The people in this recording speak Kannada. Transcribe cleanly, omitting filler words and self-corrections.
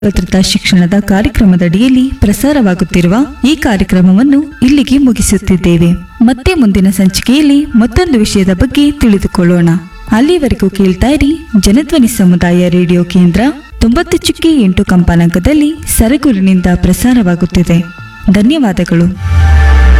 ಭದ್ರತಾ ಶಿಕ್ಷಣದ ಕಾರ್ಯಕ್ರಮದಡಿಯಲ್ಲಿ ಪ್ರಸಾರವಾಗುತ್ತಿರುವ ಈ ಕಾರ್ಯಕ್ರಮವನ್ನು ಇಲ್ಲಿಗೆ ಮುಗಿಸುತ್ತಿದ್ದೇವೆ. ಮತ್ತೆ ಮುಂದಿನ ಸಂಚಿಕೆಯಲ್ಲಿ ಮತ್ತೊಂದು ವಿಷಯದ ಬಗ್ಗೆ ತಿಳಿದುಕೊಳ್ಳೋಣ. ಅಲ್ಲಿವರೆಗೂ ಕೇಳ್ತಾ ಇರಿ ಜನಧ್ವನಿ ಸಮುದಾಯ ರೇಡಿಯೋ ಕೇಂದ್ರ 90.8 ಕಂಪನಾಂಕದಲ್ಲಿ ಸರಗೂರಿನಿಂದ ಪ್ರಸಾರವಾಗುತ್ತಿದೆ. ಧನ್ಯವಾದಗಳು.